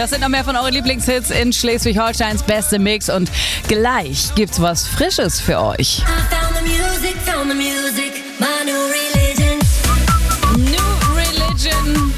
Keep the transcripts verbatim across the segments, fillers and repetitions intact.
Das sind noch mehr von euren Lieblingshits in Schleswig-Holsteins beste Mix. Und gleich gibt's was Frisches für euch. New Religion.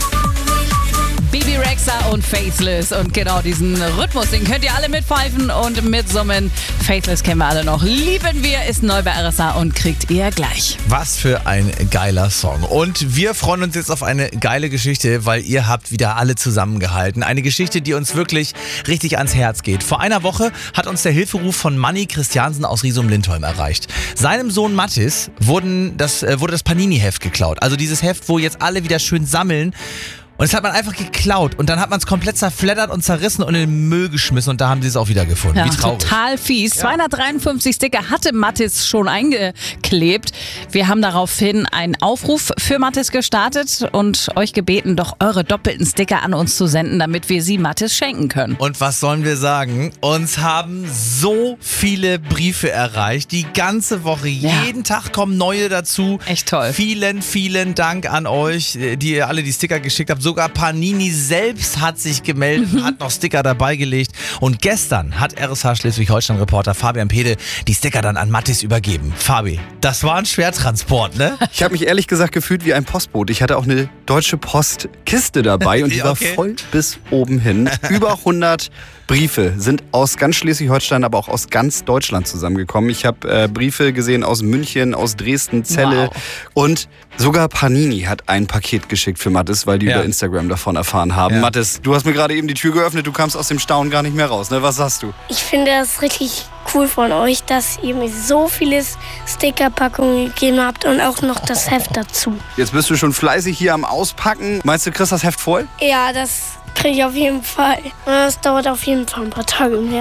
Bibi Rexha und Faithless. Und genau diesen Rhythmus, den könnt ihr alle mitpfeifen und mitsummen. Faithless kennen wir alle noch. Lieben wir ist neu bei R S A und kriegt ihr gleich. Was für ein geiler Song. Und wir freuen uns jetzt auf eine geile Geschichte, weil ihr habt wieder alle zusammengehalten. Eine Geschichte, die uns wirklich richtig ans Herz geht. Vor einer Woche hat uns der Hilferuf von Manni Christiansen aus Riesum-Lindholm erreicht. Seinem Sohn Mathis wurden das, äh, wurde das Panini-Heft geklaut. Also dieses Heft, wo jetzt alle wieder schön sammeln. Und das hat man einfach geklaut und dann hat man es komplett zerfleddert und zerrissen und in den Müll geschmissen und da haben sie es auch wieder gefunden. Ja, wie traurig. Total fies. Ja. zweihundertdreiundfünfzig Sticker hatte Mathis schon eingeklebt. Wir haben daraufhin einen Aufruf für Mathis gestartet und euch gebeten, doch eure doppelten Sticker an uns zu senden, damit wir sie Mathis schenken können. Und was sollen wir sagen? Uns haben so viele Briefe erreicht, die ganze Woche. Ja. Jeden Tag kommen neue dazu. Echt toll. Vielen, vielen Dank an euch, die ihr alle die Sticker geschickt habt. Sogar Panini selbst hat sich gemeldet und hat noch Sticker dabei gelegt. Und gestern hat R S H Schleswig-Holstein-Reporter Fabian Pede die Sticker dann an Mathis übergeben. Fabi, das war ein Schwertransport, ne? Ich habe mich ehrlich gesagt gefühlt wie ein Postbote. Ich hatte auch eine Deutsche Post-Kiste dabei und die war okay. voll bis oben hin. Über hundert Briefe sind aus ganz Schleswig-Holstein, aber auch aus ganz Deutschland zusammengekommen. Ich habe äh, Briefe gesehen aus München, aus Dresden, Celle. Wow. Und sogar Panini hat ein Paket geschickt für Mathis, weil die Ja. über Instagram davon erfahren haben. Ja. Mathis, du hast mir gerade eben die Tür geöffnet, du kamst aus dem Staunen gar nicht mehr raus. Ne? Was sagst du? Ich finde das richtig cool von euch, dass ihr mir so viele Stickerpackungen gegeben habt und auch noch das Heft dazu. Jetzt bist du schon fleißig hier am Auspacken. Meinst du, kriegst das Heft voll? Ja, das kriege ich auf jeden Fall. Und das dauert auf jeden Fall ein paar Tage mehr.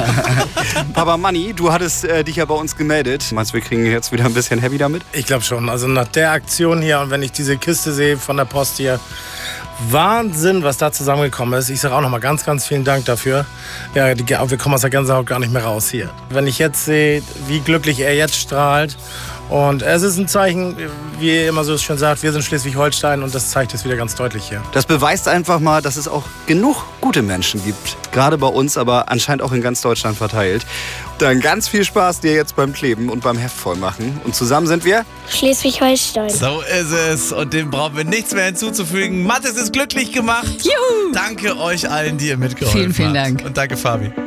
Papa Manni, du hattest äh, dich ja bei uns gemeldet. Meinst du, wir kriegen jetzt wieder ein bisschen happy damit? Ich glaube schon. Also nach der Aktion hier und wenn ich diese Kiste sehe von der Post hier, Wahnsinn, was da zusammengekommen ist. Ich sage auch noch mal ganz, ganz vielen Dank dafür. Ja, die, wir kommen aus der Gänsehaut gar nicht mehr raus hier. Wenn ich jetzt sehe, wie glücklich er jetzt strahlt. Und es ist ein Zeichen, wie ihr immer so schön sagt, wir sind Schleswig-Holstein und das zeigt es wieder ganz deutlich hier. Das beweist einfach mal, dass es auch genug gute Menschen gibt. Gerade bei uns, aber anscheinend auch in ganz Deutschland verteilt. Dann ganz viel Spaß dir jetzt beim Kleben und beim Heft vollmachen. Und zusammen sind wir Schleswig-Holstein. So ist es und dem brauchen wir nichts mehr hinzuzufügen. Mathis ist glücklich gemacht. Juhu! Danke euch allen, die ihr mitgeholfen Vielen, vielen habt. Dank. Und danke Fabi.